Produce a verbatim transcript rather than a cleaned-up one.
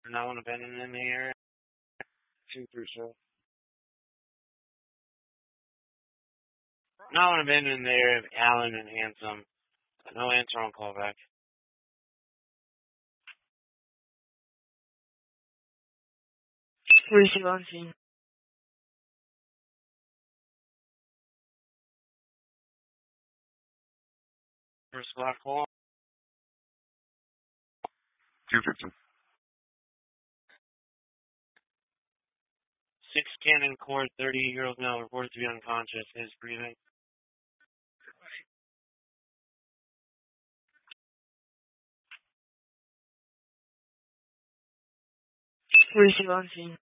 No one abandoned in the area. Two through so. No one abandoned in the area of Allen and Handsome. No answer on callback. Receive on scene. First block call. two fifty. Six Cannon Court, thirty-eight-year-old male reported to be unconscious. Is breathing. Receive on scene.